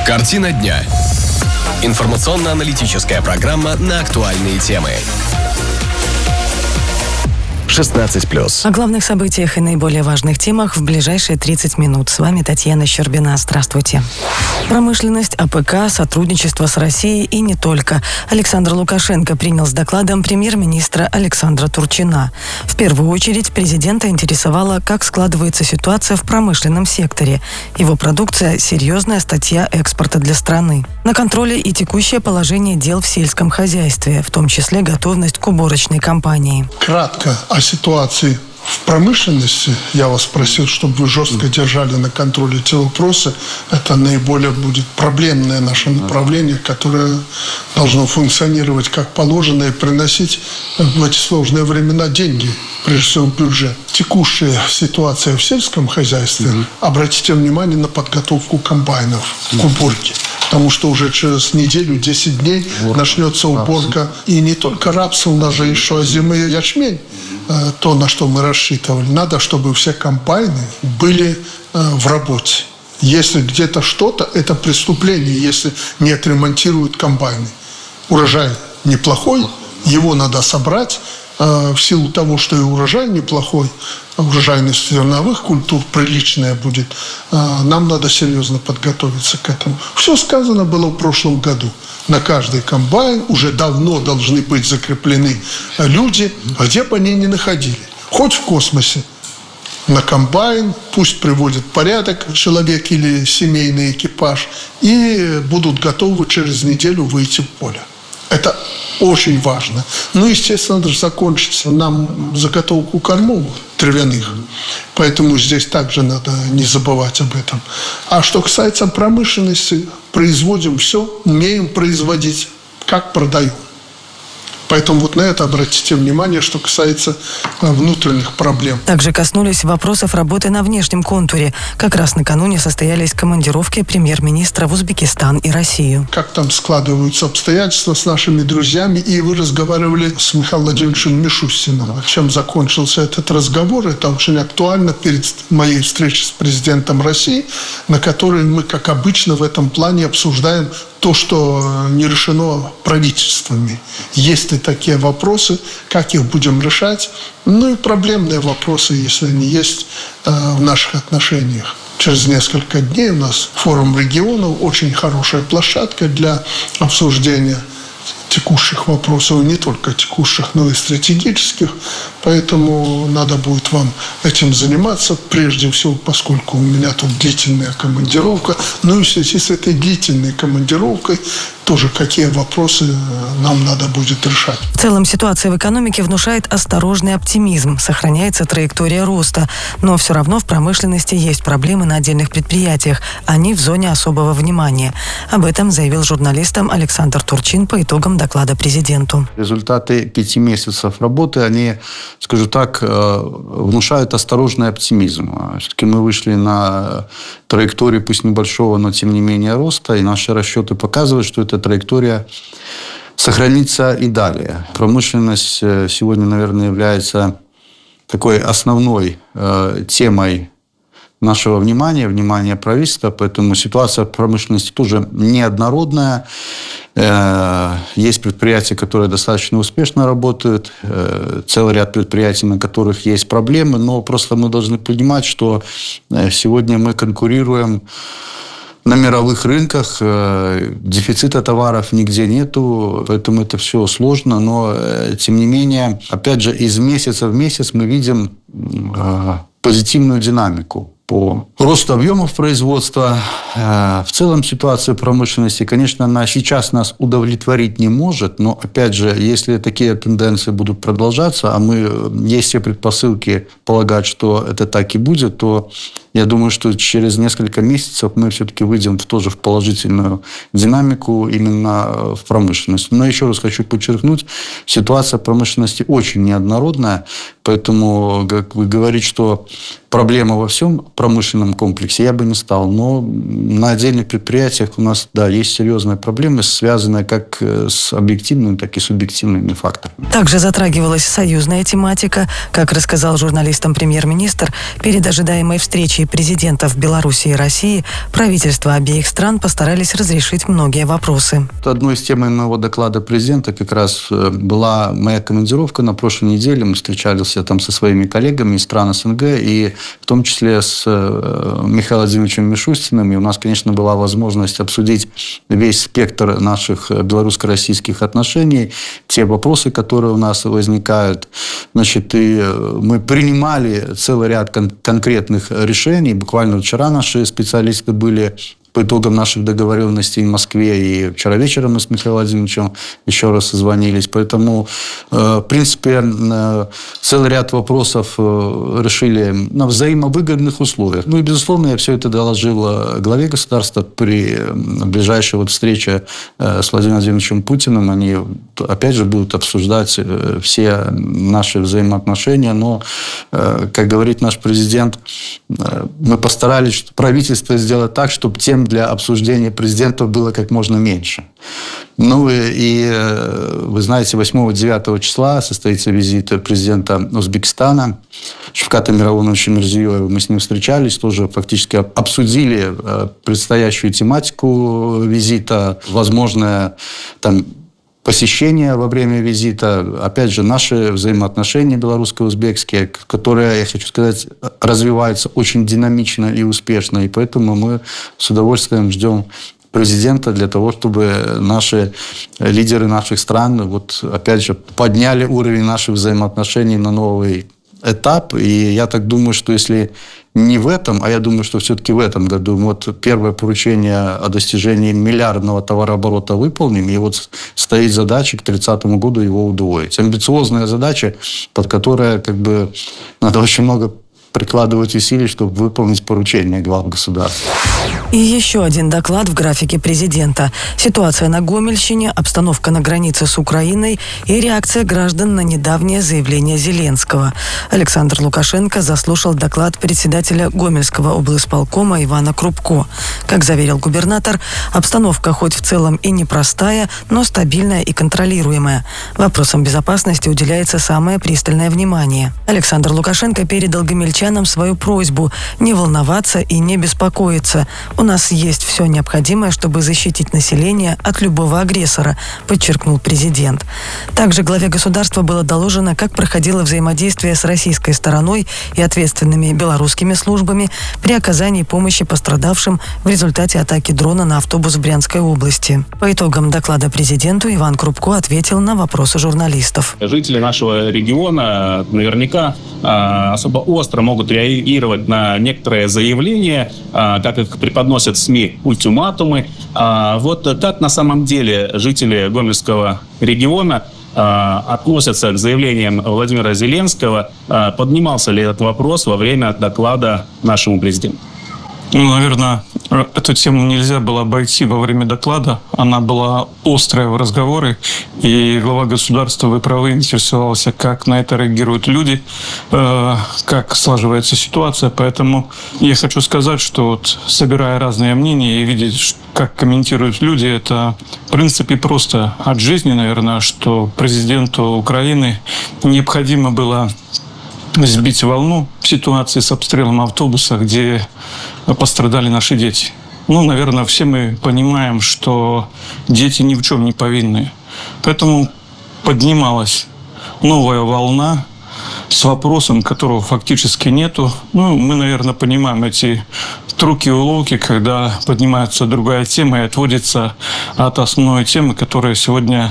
Картина дня. Информационно-аналитическая программа на актуальные темы. 16+. О главных событиях и наиболее важных темах в ближайшие 30 минут. С вами Татьяна Щербина. Здравствуйте. Промышленность, АПК, сотрудничество с Россией и не только. Александр Лукашенко принял с докладом премьер-министра Александра Турчина. В первую очередь президента интересовало, как складывается ситуация в промышленном секторе. Его продукция – серьезная статья экспорта для страны. На контроле и текущее положение дел в сельском хозяйстве, в том числе готовность к уборочной кампании. Кратко о ситуации в промышленности я вас просил, чтобы вы жестко держали на контроле эти вопросы. Это наиболее будет проблемное наше направление, которое должно функционировать как положено и приносить в эти сложные времена деньги, прежде всего в бюджет. Текущая ситуация в сельском хозяйстве, обратите внимание на подготовку комбайнов к уборке. Потому что уже через неделю, 10 дней начнется уборка. И не только рапса, у нас же еще озимый ячмень. То, на что мы рассчитывали. Надо, чтобы все комбайны были в работе. Если где-то что-то, это преступление, если не отремонтируют комбайны. Урожай неплохой, его надо собрать. В силу того, что и урожай неплохой, урожайность зерновых культур приличная будет, нам надо серьезно подготовиться к этому. Все сказано было в прошлом году. На каждый комбайн уже давно должны быть закреплены люди, где бы они ни находили. Хоть в космосе. На комбайн, пусть приводит порядок человек или семейный экипаж, и будут готовы через неделю выйти в поле. Это очень важно. Ну, естественно, надо закончится нам заготовку кормов травяных. Поэтому здесь также надо не забывать об этом. А что касается промышленности, производим все, умеем производить, как продаем. Поэтому вот на это обратите внимание, что касается внутренних проблем. Также коснулись вопросов работы на внешнем контуре. Как раз накануне состоялись командировки премьер-министра в Узбекистан и Россию. Как там складываются обстоятельства с нашими друзьями. И вы разговаривали с Михаилом Владимировичем Мишустиным. Чем закончился этот разговор? Это очень актуально перед моей встречей с президентом России, на которой мы, как обычно, в этом плане обсуждаем то, что не решено правительствами. Есть ли такие вопросы, как их будем решать? Ну и проблемные вопросы, если они есть в наших отношениях. Через несколько дней у нас форум регионов, очень хорошая площадка для обсуждения текущих вопросов, не только текущих, но и стратегических. Поэтому надо будет вам этим заниматься, прежде всего, поскольку у меня тут длительная командировка. Ну и в связи с этой длительной командировкой тоже какие вопросы нам надо будет решать. В целом ситуация в экономике внушает осторожный оптимизм. Сохраняется траектория роста. Но все равно в промышленности есть проблемы на отдельных предприятиях. Они в зоне особого внимания. Об этом заявил журналистам Александр Турчин по итогам доклада президенту. Результаты 5 месяцев работы, они, скажу так, внушают осторожный оптимизм. Все-таки мы вышли на траекторию, пусть небольшого, но тем не менее роста. И наши расчеты показывают, что эта траектория сохранится и далее. Промышленность сегодня, наверное, является такой основной темой нашего внимания правительства, поэтому ситуация в промышленности тоже неоднородная. Есть предприятия, которые достаточно успешно работают, целый ряд предприятий, на которых есть проблемы, но просто мы должны понимать, что сегодня мы конкурируем на мировых рынках, дефицита товаров нигде нету, поэтому это все сложно, но тем не менее, опять же, из месяца в месяц мы видим позитивную динамику по росту объемов производства. В целом ситуация промышленности, конечно, она сейчас нас удовлетворить не может, но, опять же, если такие тенденции будут продолжаться, а есть все предпосылки полагать, что это так и будет, то я думаю, что через несколько месяцев мы все-таки выйдем тоже в положительную динамику именно в промышленности. Но еще раз хочу подчеркнуть, ситуация в промышленности очень неоднородная, поэтому говорить, что проблема во всем промышленном комплексе, я бы не стал. Но на отдельных предприятиях у нас, да, есть серьезные проблемы, связанные как с объективными, так и субъективными факторами. Также затрагивалась союзная тематика. Как рассказал журналистам премьер-министр, перед ожидаемой встречей встречи президентов Беларуси и России правительства обеих стран постарались разрешить многие вопросы. Одной из тем моего доклада президента как раз была моя командировка на прошлой неделе. Мы встречались там со своими коллегами из стран СНГ, и в том числе с Михаилом Владимировичем Мишустиным. И у нас, конечно, была возможность обсудить весь спектр наших белорусско-российских отношений, те вопросы, которые у нас возникают. Значит, и мы принимали целый ряд конкретных решений. Буквально вчера наши специалисты были по итогам наших договоренностей в Москве, и вчера вечером мы с Михаилом Владимировичем еще раз созвонились. Поэтому, в принципе, целый ряд вопросов решили на взаимовыгодных условиях. Ну и, безусловно, я все это доложил главе государства при ближайшей встрече с Владимиром Владимировичем Путиным. Они, опять же, будут обсуждать все наши взаимоотношения. Но, как говорит наш президент, мы постарались правительство сделать так, чтобы тем для обсуждения президентов было как можно меньше. Ну и вы знаете, 8-9 числа состоится визит президента Узбекистана Шавката Мировоновича Мирзиёева. Мы с ним встречались, тоже фактически обсудили предстоящую тематику визита, возможное там посещение во время визита, опять же, наши взаимоотношения белорусско-узбекские, которые, я хочу сказать, развиваются очень динамично и успешно. И поэтому мы с удовольствием ждем президента для того, чтобы наши лидеры наших стран, вот, опять же, подняли уровень наших взаимоотношений на новый этап. И я так думаю, что если не в этом, а я думаю, что все-таки в этом году вот первое поручение о достижении миллиардного товарооборота выполним, и вот стоит задача к 30 году его удвоить. Амбициозная задача, под которой как бы надо очень много прикладывать усилий, чтобы выполнить поручение глав государства. И еще один доклад в графике президента. Ситуация на Гомельщине, обстановка на границе с Украиной и реакция граждан на недавнее заявление Зеленского. Александр Лукашенко заслушал доклад председателя Гомельского облисполкома Ивана Крупко. Как заверил губернатор, обстановка хоть в целом и непростая, но стабильная и контролируемая. Вопросам безопасности уделяется самое пристальное внимание. Александр Лукашенко передал гомельчанам свою просьбу не волноваться и не беспокоиться. У нас есть все необходимое, чтобы защитить население от любого агрессора, подчеркнул президент. Также главе государства было доложено, как проходило взаимодействие с российской стороной и ответственными белорусскими службами при оказании помощи пострадавшим в результате атаки дрона на автобус в Брянской области. По итогам доклада президенту Иван Крупко ответил на вопросы журналистов. Жители нашего региона наверняка особо остро могут реагировать на некоторые заявления, как их преподносят СМИ, ультиматумы. Вот как на самом деле жители Гомельского региона относятся к заявлениям Владимира Зеленского? Поднимался ли этот вопрос во время доклада нашему президенту? Ну, наверное, эту тему нельзя было обойти во время доклада. Она была острая в разговоре. И глава государства, вы правы, интересовался, как на это реагируют люди, как слаживается ситуация. Поэтому я хочу сказать, что вот, собирая разные мнения и видеть, как комментируют люди, это, в принципе, просто от жизни, наверное, что президенту Украины необходимо было сбить волну в ситуации с обстрелом автобуса, где пострадали наши дети. Ну, наверное, все мы понимаем, что дети ни в чем не повинны. Поэтому поднималась новая волна с вопросом, которого фактически нету. Ну, мы, наверное, понимаем эти трюки и уловки, когда поднимается другая тема и отводится от основной темы, которая сегодня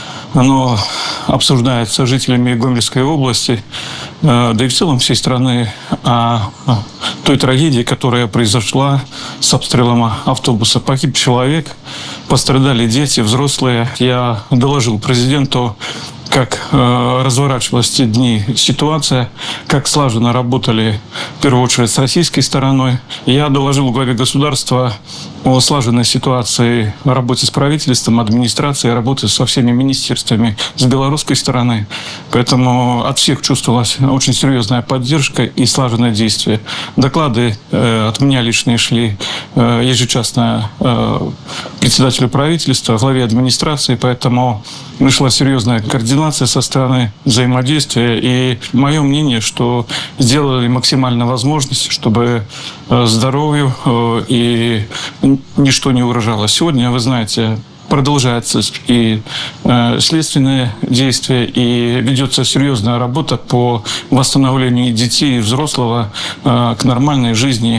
обсуждается жителями Гомельской области, да и в целом всей страны, о той трагедии, которая произошла с обстрелом автобуса. Погиб человек, пострадали дети, взрослые. Я доложил президенту, как разворачивалась в те дни ситуация, как слаженно работали, в первую очередь, с российской стороной. Я доложил главе государства о слаженной ситуации в работе с правительством, администрацией, работе со всеми министерствами с белорусской стороны. Поэтому от всех чувствовалась очень серьезная поддержка и слаженное действие. Доклады от меня личные шли ежечасно председателю правительства, главе администрации, поэтому вышла серьезная координация координации со стороны взаимодействия. И мое мнение, что сделали максимально возможность, чтобы здоровью и ничто не угрожало. Сегодня, вы знаете, продолжается и следственные действия, и ведется серьезная работа по восстановлению детей и взрослого к нормальной жизни.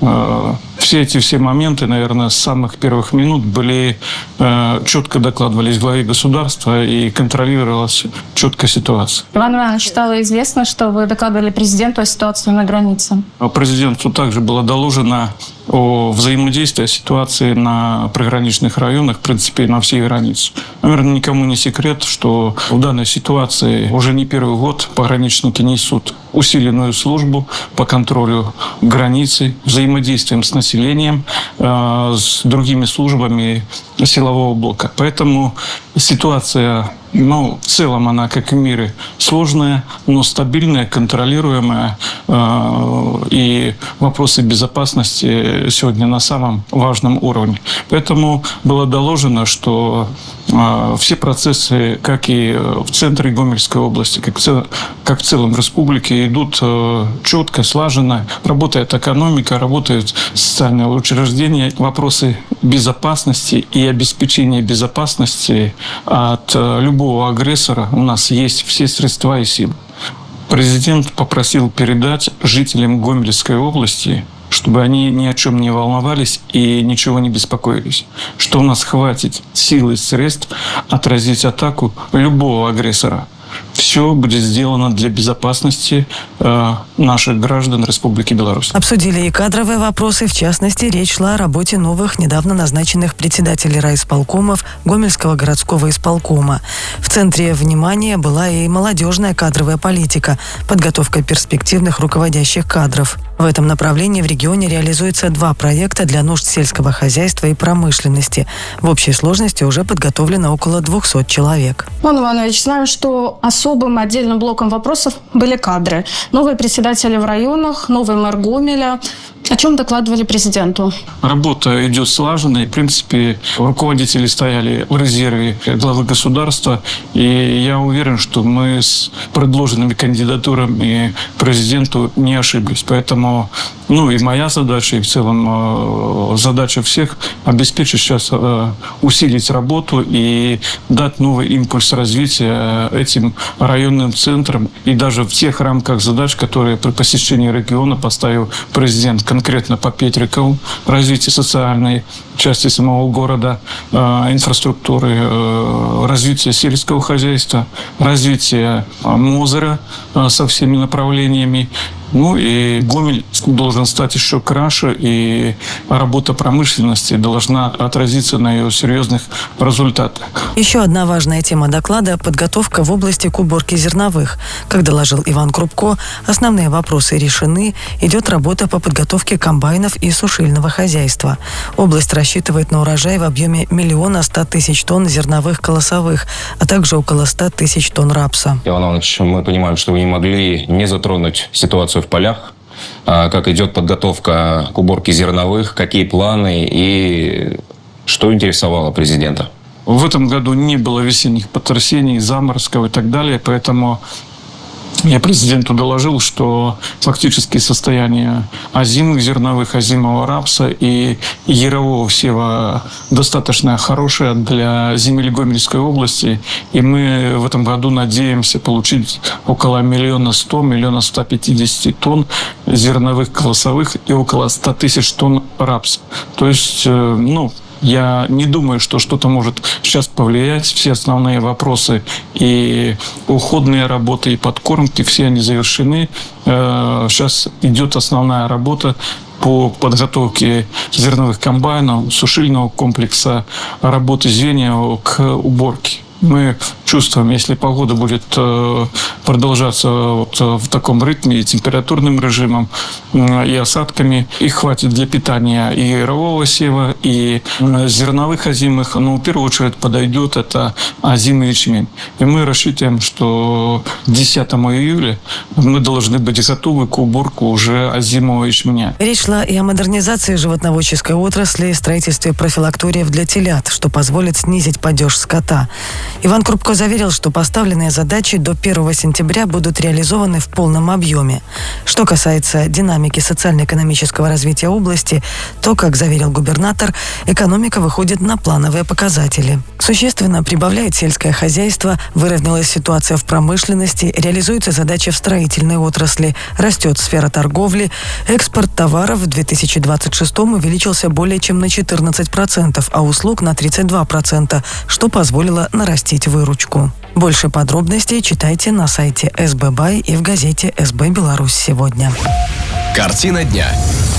Все моменты, наверное, с самых первых минут были четко докладывались главе государства и контролировалась четко ситуация. Иван Иванович, стало известно, что вы докладывали президенту о ситуации на границе. Президенту также было доложено о взаимодействии, о ситуации на приграничных районах, в принципе, на всей границе. Наверное, никому не секрет, что в данной ситуации уже не первый год пограничники несут усиленную службу по контролю границы, взаимодействием с населением, с другими службами силового блока. Поэтому ситуация, в целом она, как и в мире, сложная, но стабильная, контролируемая. И вопросы безопасности сегодня на самом важном уровне. Поэтому было доложено, что все процессы, как и в центре Гомельской области, как в целом республике, идут четко, слаженно. Работает экономика, работают социальные учреждения. Вопросы безопасности и обеспечения безопасности от любого агрессора у нас есть все средства и силы. Президент попросил передать жителям Гомельской области, чтобы они ни о чем не волновались и ничего не беспокоились. Что у нас хватит сил и средств отразить атаку любого агрессора. Все будет сделано для безопасности наших граждан Республики Беларусь. Обсудили и кадровые вопросы. В частности, речь шла о работе новых, недавно назначенных председателей райисполкомов Гомельского городского исполкома. В центре внимания была и молодежная кадровая политика, подготовка перспективных руководящих кадров. В этом направлении в регионе реализуется 2 проекта для нужд сельского хозяйства и промышленности. В общей сложности уже подготовлено около 200 человек. Иван Иванович, знаю, что особым отдельным блоком вопросов были кадры. Новые председатели в районах, новый мэр Гомеля. О чем докладывали президенту? Работа идет слаженно, и, в принципе, руководители стояли в резерве главы государства. И я уверен, что мы с предложенными кандидатурами президенту не ошиблись. Поэтому, и моя задача, и в целом задача всех обеспечить сейчас усилить работу и дать новый импульс развития этим районным центрам. И даже в тех рамках задач, которые при посещении региона поставил президент, конкретно по 5 рекам: развитие социальной части самого города, инфраструктуры, развитие сельского хозяйства, развитие Мозыря со всеми направлениями. И Гомель должен стать еще краше, и работа промышленности должна отразиться на ее серьезных результатах. Еще одна важная тема доклада – подготовка в области к уборке зерновых. Как доложил Иван Крупко, основные вопросы решены, идет работа по подготовке комбайнов и сушильного хозяйства. Область рассчитывает на урожай в объеме 1 100 000 тонн зерновых колосовых, а также около 100 000 тонн рапса. Иван Иванович, мы понимаем, что вы не могли не затронуть ситуацию в полях. Как идет подготовка к уборке зерновых, какие планы и что интересовало президента? В этом году не было весенних потрясений, заморозков и так далее, поэтому я президенту доложил, что фактически состояние озимых зерновых, озимого рапса и ярового сева достаточно хорошее для земель Гомельской области. И мы в этом году надеемся получить около 1 100 000 – 1 150 000 тонн зерновых колосовых и около 100 000 тонн рапса. То есть, я не думаю, что что-то может сейчас повлиять. Все основные вопросы и уходные работы, и подкормки, все они завершены. Сейчас идет основная работа по подготовке зерновых комбайнов, сушильного комплекса, работы звеньев к уборке. Мы чувствуем, если погода будет продолжаться в таком ритме и температурным режимом, и осадками, их хватит для питания и ярового сева, и зерновых озимых. Но в первую очередь подойдет это озимый ячмень. И мы рассчитываем, что к 10 июля мы должны быть готовы к уборке уже озимого ячменя. Речь шла и о модернизации животноводческой отрасли, строительстве профилакториев для телят, что позволит снизить падеж скота. Иван Крупко заверил, что поставленные задачи до 1 сентября будут реализованы в полном объеме. Что касается динамики социально-экономического развития области, то, как заверил губернатор, экономика выходит на плановые показатели. Существенно прибавляет сельское хозяйство, выровнялась ситуация в промышленности, реализуются задачи в строительной отрасли, растет сфера торговли, экспорт товаров в 2026 увеличился более чем на 14%, а услуг на 32%, что позволило нарастить выручку. Больше подробностей читайте на сайте СБ-Бай и в газете «СБ Беларусь сегодня». Картина дня.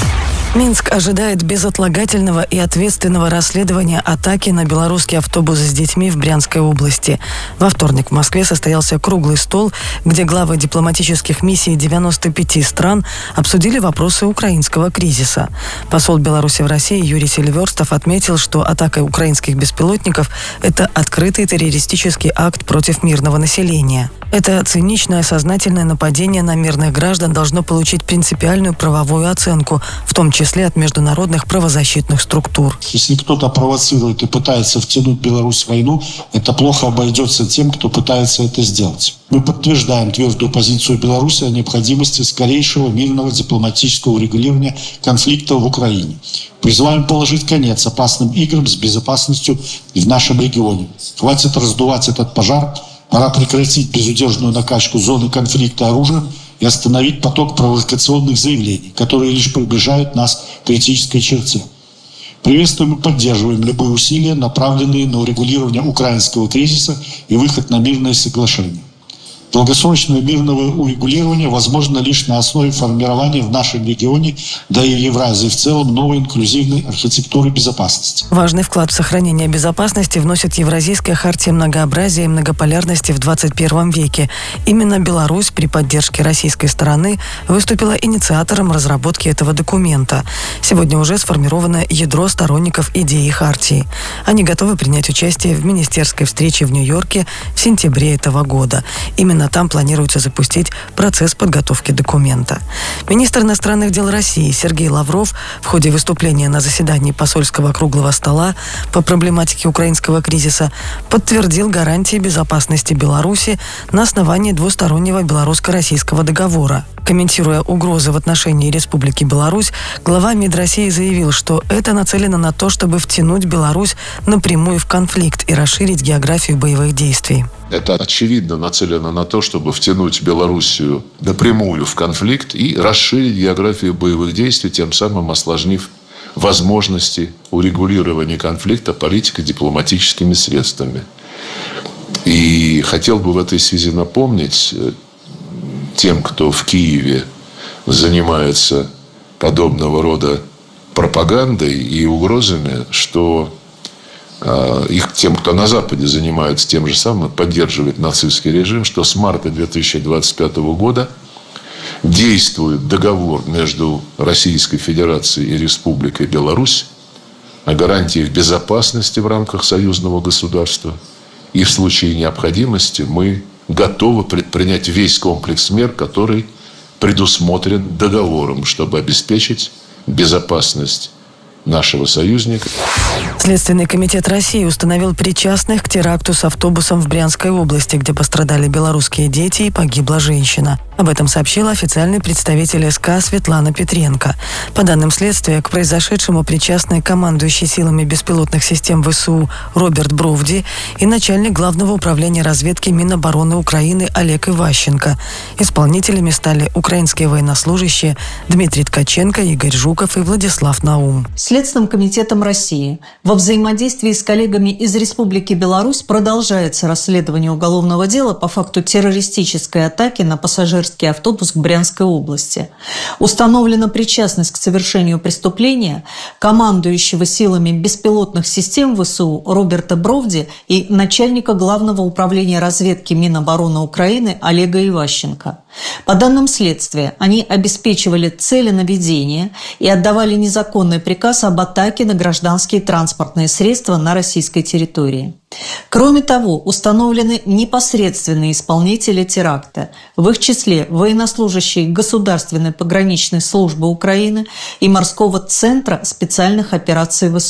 Минск ожидает безотлагательного и ответственного расследования атаки на белорусский автобус с детьми в Брянской области. Во вторник в Москве состоялся круглый стол, где главы дипломатических миссий 95 стран обсудили вопросы украинского кризиса. Посол Беларуси в России Юрий Селиверстов отметил, что атака украинских беспилотников – это открытый террористический акт против мирного населения. Это циничное сознательное нападение на мирных граждан должно получить принципиальную правовую оценку, в том числе от международных правозащитных структур. Если кто-то провоцирует и пытается втянуть Беларусь в войну, это плохо обойдется тем, кто пытается это сделать. Мы подтверждаем твердую позицию Беларуси о необходимости скорейшего мирного дипломатического урегулирования конфликта в Украине. Призываем положить конец опасным играм с безопасностью в нашем регионе. Хватит раздувать этот пожар. Пора прекратить безудержную накачку зоны конфликта оружием и остановить поток провокационных заявлений, которые лишь приближают нас к критической черте. Приветствуем и поддерживаем любые усилия, направленные на урегулирование украинского кризиса и выход на мирное соглашение. Долгосрочное мирное урегулирование возможно лишь на основе формирования в нашем регионе, да и Евразии в целом, новой инклюзивной архитектуры безопасности. Важный вклад в сохранение безопасности вносит Евразийская хартия многообразия и многополярности в 21 веке. Именно Беларусь при поддержке российской стороны выступила инициатором разработки этого документа. Сегодня уже сформировано ядро сторонников идеи хартии. Они готовы принять участие в министерской встрече в Нью-Йорке в сентябре этого года. Именно там планируется запустить процесс подготовки документа. Министр иностранных дел России Сергей Лавров в ходе выступления на заседании посольского круглого стола по проблематике украинского кризиса подтвердил гарантии безопасности Беларуси на основании двустороннего белорусско-российского договора. Комментируя угрозы в отношении Республики Беларусь, глава МИД России заявил, что это нацелено на то, чтобы втянуть Беларусь напрямую в конфликт и расширить географию боевых действий. Это очевидно нацелено на то, чтобы втянуть Белоруссию напрямую в конфликт и расширить географию боевых действий, тем самым осложнив возможности урегулирования конфликта политико-дипломатическими средствами. И хотел бы в этой связи напомнить тем, кто в Киеве занимается подобного рода пропагандой и угрозами, что их тем, кто на Западе занимается тем же самым, поддерживает нацистский режим, что с марта 2025 года действует договор между Российской Федерацией и Республикой Беларусь о гарантиях безопасности в рамках союзного государства. И в случае необходимости мы готовы предпринять весь комплекс мер, который предусмотрен договором, чтобы обеспечить безопасность нашего союзника. Следственный комитет России установил причастных к теракту с автобусом в Брянской области, где пострадали белорусские дети и погибла женщина. Об этом сообщила официальный представитель СК Светлана Петренко. По данным следствия, к произошедшему причастны командующий силами беспилотных систем ВСУ Роберт Бровди и начальник Главного управления разведки Минобороны Украины Олег Иващенко. Исполнителями стали украинские военнослужащие Дмитрий Ткаченко, Игорь Жуков и Владислав Наум. Следственным комитетом России во взаимодействии с коллегами из Республики Беларусь продолжается расследование уголовного дела по факту террористической атаки на пассажирский автобус в Брянской области. Установлена причастность к совершению преступления командующего силами беспилотных систем ВСУ Роберта Бровди и начальника Главного управления разведки Минобороны Украины Олега Иващенко. По данным следствия, они обеспечивали целенаведение и отдавали незаконный приказ об атаке на гражданские транспортные средства на российской территории. Кроме того, установлены непосредственные исполнители теракта, в их числе военнослужащие Государственной пограничной службы Украины и Морского центра специальных операций ВСУ.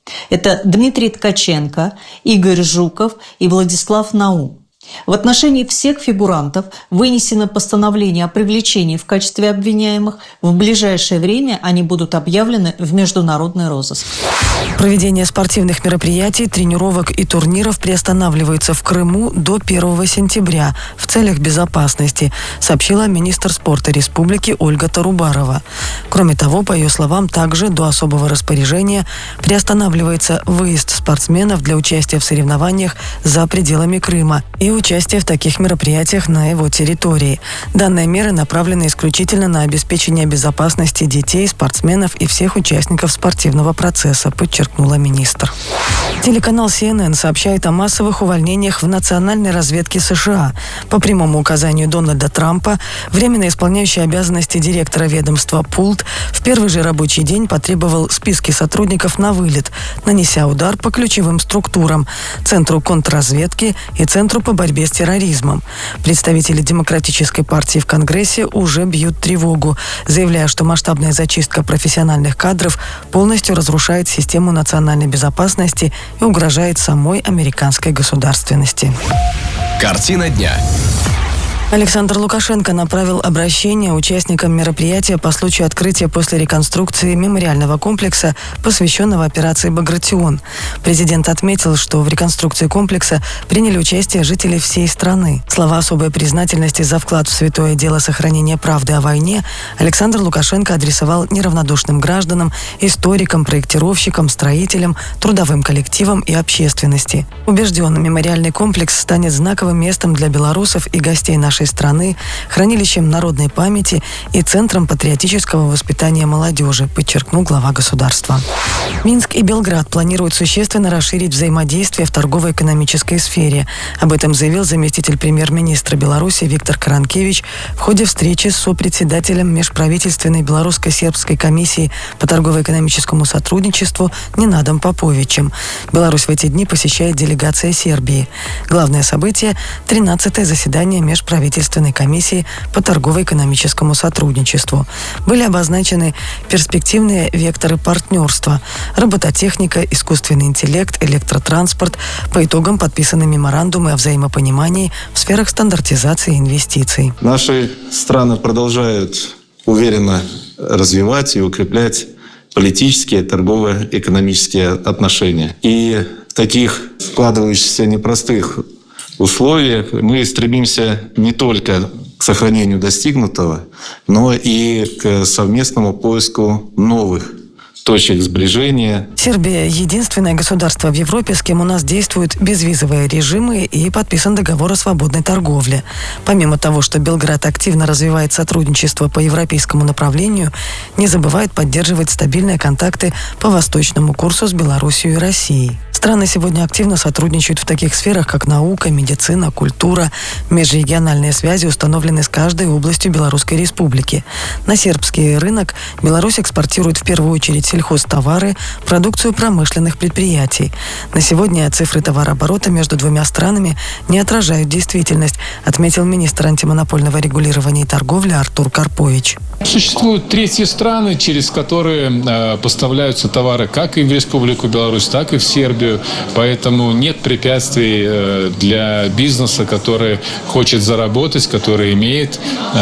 Это Дмитрий Ткаченко, Игорь Жуков и Владислав Наум. В отношении всех фигурантов вынесено постановление о привлечении в качестве обвиняемых. В ближайшее время они будут объявлены в международный розыск. Проведение спортивных мероприятий, тренировок и турниров приостанавливается в Крыму до 1 сентября в целях безопасности, сообщила министр спорта республики Ольга Тарубарова. Кроме того, по ее словам, также до особого распоряжения приостанавливается выезд спортсменов для участия в соревнованиях за пределами Крыма и участие в таких мероприятиях на его территории. Данные меры направлены исключительно на обеспечение безопасности детей, спортсменов и всех участников спортивного процесса, подчеркнула министр. Телеканал CNN сообщает о массовых увольнениях в национальной разведке США. По прямому указанию Дональда Трампа, временно исполняющий обязанности директора ведомства Пулт в первый же рабочий день потребовал списки сотрудников на вылет, нанеся удар по ключевым структурам – Центру контрразведки и Центру по борьбе с терроризмом. Представители Демократической партии в Конгрессе уже бьют тревогу, заявляя, что масштабная зачистка профессиональных кадров полностью разрушает систему национальной безопасности и угрожает самой американской государственности. Картина дня. Александр Лукашенко направил обращение участникам мероприятия по случаю открытия после реконструкции мемориального комплекса, посвященного операции «Багратион». Президент отметил, что в реконструкции комплекса приняли участие жители всей страны. Слова особой признательности за вклад в святое дело сохранения правды о войне Александр Лукашенко адресовал неравнодушным гражданам, историкам, проектировщикам, строителям, трудовым коллективам и общественности. Убежден, мемориальный комплекс станет знаковым местом для белорусов и гостей нашей страны, хранилищем народной памяти и центром патриотического воспитания молодежи, подчеркнул глава государства. Минск и Белград планируют существенно расширить взаимодействие в торгово-экономической сфере. Об этом заявил заместитель премьер-министра Беларуси Виктор Каранкевич в ходе встречи с сопредседателем межправительственной белорусско-сербской комиссии по торгово-экономическому сотрудничеству Ненадом Поповичем. Беларусь в эти дни посещает делегация Сербии. Главное событие – 13-е заседание межправительственной комиссии по торгово-экономическому сотрудничеству. Были обозначены перспективные векторы партнерства – робототехника, искусственный интеллект, электротранспорт. По итогам подписаны меморандумы о взаимопонимании в сферах стандартизации и инвестиций. Наши страны продолжают уверенно развивать и укреплять политические, торгово-экономические отношения. И в таких складывающихся непростых условиях мы стремимся не только к сохранению достигнутого, но и к совместному поиску новых точек сближения. Сербия – единственное государство в Европе, с кем у нас действуют безвизовые режимы и подписан договор о свободной торговле. Помимо того, что Белград активно развивает сотрудничество по европейскому направлению, не забывает поддерживать стабильные контакты по восточному курсу с Белоруссией и Россией. Страны сегодня активно сотрудничают в таких сферах, как наука, медицина, культура. Межрегиональные связи установлены с каждой областью Белорусской Республики. На сербский рынок Беларусь экспортирует в первую очередь сельхозтовары, продукцию промышленных предприятий. На сегодня цифры товарооборота между двумя странами не отражают действительность, отметил министр антимонопольного регулирования и торговли Артур Карпович. Существуют третьи страны, через которые поставляются товары как и в Республику Беларусь, так и в Сербию. Поэтому нет препятствий для бизнеса, который хочет заработать, который имеет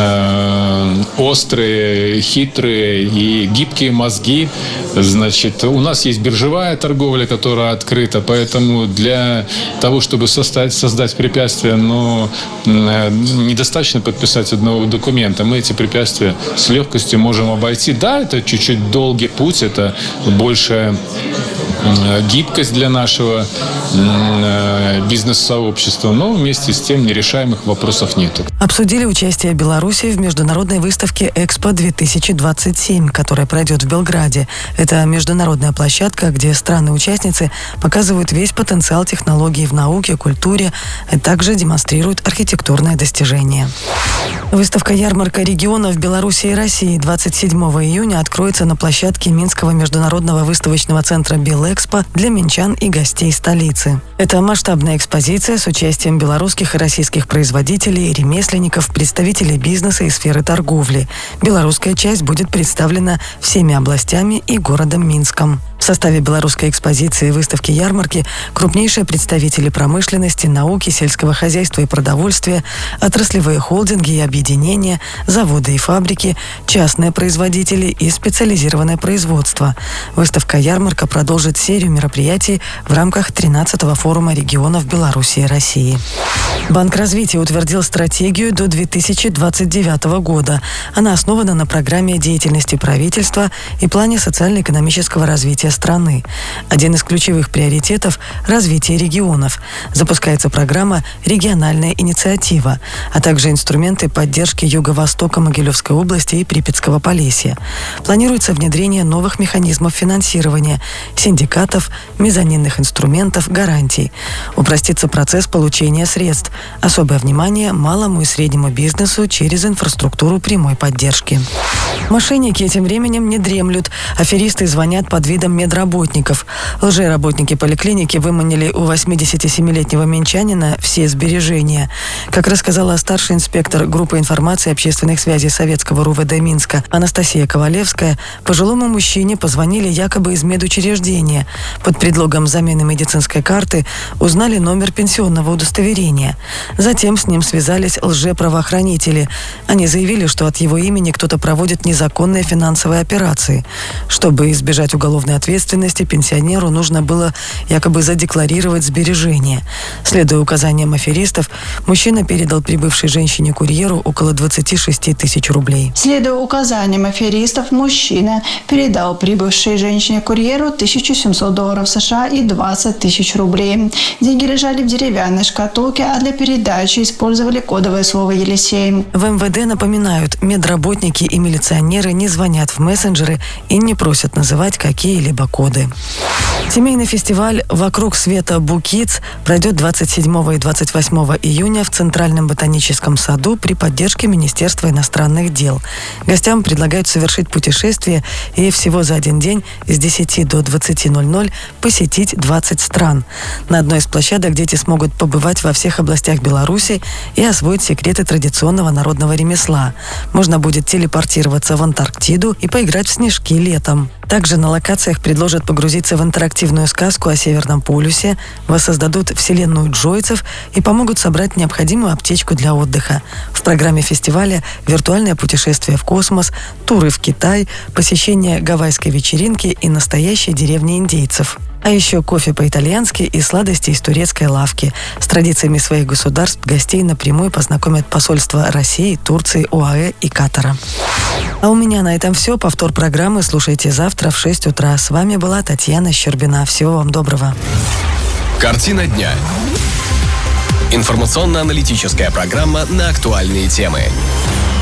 острые, хитрые и гибкие мозги. Значит, у нас есть биржевая торговля, которая открыта, поэтому для того, чтобы создать препятствия, недостаточно подписать одного документа. Мы эти препятствия с легкостью можем обойти. Да, это чуть-чуть долгий путь, это больше гибкость для нашего бизнес-сообщества, но вместе с тем нерешаемых вопросов нет. Обсудили участие Беларуси в международной выставке «Экспо-2027», которая пройдет в Белграде. Это международная площадка, где страны-участницы показывают весь потенциал технологий в науке, культуре, а также демонстрируют архитектурные достижения. Выставка-ярмарка регионов Беларуси и России 27 июня откроется на площадке Минского международного выставочного центра «Белэкспо» для минчан и гостей столицы. Это масштабная экспозиция с участием белорусских и российских производителей, ремесленников, представителей бизнеса и сферы торговли. Белорусская часть будет представлена всеми областями и городом Минском. В составе белорусской экспозиции выставки-ярмарки крупнейшие представители промышленности, науки, сельского хозяйства и продовольствия, отраслевые холдинги и объединения, заводы и фабрики, частные производители и специализированное производство. Выставка-ярмарка продолжит серию мероприятий в рамках 13-го форума регионов Беларуси и России. Банк развития утвердил стратегию до 2029 года. Она основана на программе деятельности правительства и плане социально-экономического развития страны. Один из ключевых приоритетов – развитие регионов. Запускается программа «Региональная инициатива», а также инструменты поддержки Юго-Востока Могилевской области и Припятского Полесья. Планируется внедрение новых механизмов финансирования, синдикатов, мезонинных инструментов, гарантий. Упростится процесс получения средств. Особое внимание малому и среднему бизнесу через инфраструктуру прямой поддержки. Мошенники этим временем не дремлют. Аферисты звонят под видом медработников. Лжеработники поликлиники выманили у 87-летнего минчанина все сбережения. Как рассказала старший инспектор группы информации и общественных связей Советского РУВД Минска Анастасия Ковалевская, пожилому мужчине позвонили якобы из медучреждения. Под предлогом замены медицинской карты узнали номер пенсионного удостоверения. Затем с ним связались лжеправоохранители. Они заявили, что от его имени кто-то проводит незаконные финансовые операции. Чтобы избежать уголовной ответственности, пенсионеру нужно было якобы задекларировать сбережения. Следуя указаниям аферистов, мужчина передал прибывшей женщине-курьеру около 26 тысяч рублей. Следуя указаниям аферистов, мужчина передал прибывшей женщине-курьеру $1700 США и 20 тысяч рублей. Деньги лежали в деревянной шкатулке, а для передачи использовали кодовое слово «Елисей». В МВД напоминают, медработники и милиционеры не звонят в мессенджеры и не просят называть какие-либо коды. Семейный фестиваль «Вокруг света Букиц» пройдет 27 и 28 июня в Центральном ботаническом саду при поддержке Министерства иностранных дел. Гостям предлагают совершить путешествие и всего за один день с 10 до 20:00 посетить 20 стран. На одной из площадок дети смогут побывать во всех областях Беларуси и освоить секреты традиционного народного ремесла. Можно будет телепортироваться в Антарктиду и поиграть в снежки летом. Также на локациях предложат погрузиться в интерактивную сказку о Северном полюсе, воссоздадут вселенную джойцев и помогут собрать необходимую аптечку для отдыха. В программе фестиваля виртуальное путешествие в космос, туры в Китай, посещение гавайской вечеринки и настоящей деревни индейцев. А еще кофе по-итальянски и сладости из турецкой лавки. С традициями своих государств гостей напрямую познакомят посольства России, Турции, ОАЭ и Катара. А у меня на этом все. Повтор программы слушайте завтра в 6 утра. С вами была Татьяна Щербина. Всего вам доброго. Картина дня. Информационно-аналитическая программа на актуальные темы.